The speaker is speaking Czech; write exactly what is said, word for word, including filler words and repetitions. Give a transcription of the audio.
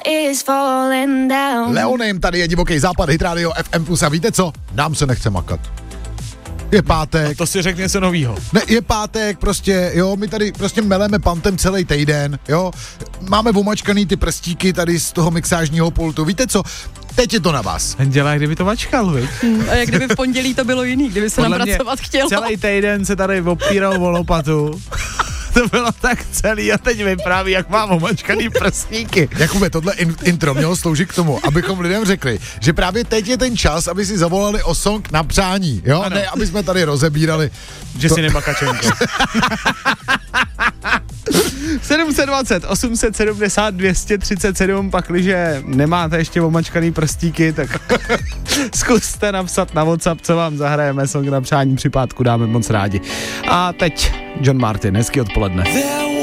Leonem, tady je Divoký západ, Hit Radio F M plus a víte co? Nám se nechce makat. Je pátek. No to si řekne něco novýho. Ne, je pátek, prostě, jo, my tady prostě meleme pantem celý týden, jo. Máme omačkaný ty prstíky tady z toho mixážního pultu. Víte co? Teď je to na vás. Ten dělá, kdyby to mačkal, viď? Hmm, a jak kdyby v pondělí to bylo jiný, kdyby se Podle nám pracovat chtělo. Celý týden se tady opíral o lopatu. To bylo tak celý a teď vypráví, jak mám omačkaný prstíky. Jakube, tohle in- intro mělo sloužit k tomu, abychom lidem řekli, že právě teď je ten čas, aby si zavolali o song na přání, jo? Ano. Ne, aby jsme tady rozebírali. Že to... si nemakačenko. sedm set dvacet, osm set sedmdesát, dvě stě třicet sedm, pakliže nemáte ještě omačkaný prstíky, tak zkuste napsat na WhatsApp, co vám zahrajeme, song na přání, při pátku dáme moc rádi. A teď John Martin, hezký odpoledne.